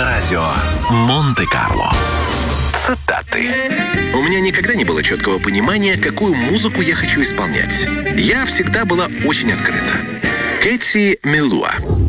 Авторадио Монте-Карло. Цитаты. У меня никогда не было четкого понимания, какую музыку я хочу исполнять. Я всегда была очень открыта. Кэти Мелуа.